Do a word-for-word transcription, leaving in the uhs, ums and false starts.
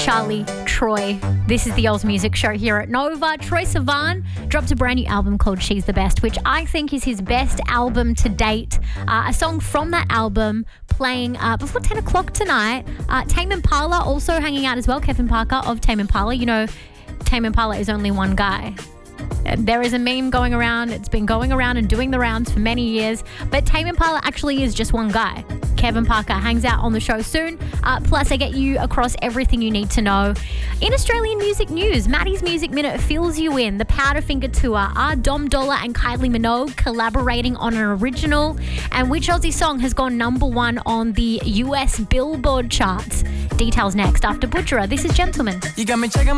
Charlie, Troy. This is the Oz Music Show here at Nova. Troye Sivan dropped a brand new album called She's the Best, which I think is his best album to date. Uh, a song from that album playing uh, before ten o'clock tonight. Uh, Tame Impala also hanging out as well. Kevin Parker of Tame Impala. You know, Tame Impala is only one guy. There is a meme going around. It's been going around and doing the rounds for many years. But Tame Impala actually is just one guy. Kevin Parker hangs out on the show soon. Uh, plus, I get you across everything you need to know. In Australian music news, Maddie's Music Minute fills you in. The Powderfinger Tour. Are Dom Dolla and Kylie Minogue collaborating on an original? And which Aussie song has gone number one on the U S Billboard charts? Details next after Butcherer. This is Gentleman. You got me checking